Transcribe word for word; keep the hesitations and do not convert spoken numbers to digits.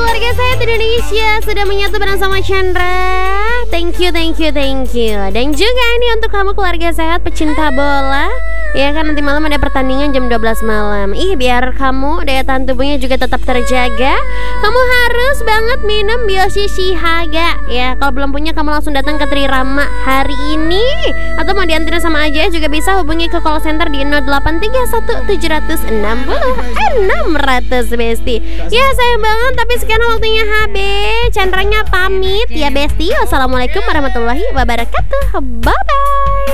keluarga sehat Indonesia sudah menyatu bersama Chandra. Thank you, thank you, thank you. Dan juga ini untuk kamu keluarga sehat pecinta bola. Ya kan, nanti malam ada pertandingan jam dua belas malam. Ih, biar kamu daya tahan tubuhnya juga tetap terjaga, kamu harus banget minum Biosi Sihaga. Ya, kalau belum punya kamu langsung datang ke Trirama hari ini. Atau mau diantarin sama aja juga bisa hubungi ke call center di nol delapan tiga satu tujuh enam nol enam nol nol Besti. Ya sayang banget tapi sekarang waktunya habis. Chandranya pamit ya Besti. Wassalamualaikum warahmatullahi wabarakatuh. Bye bye.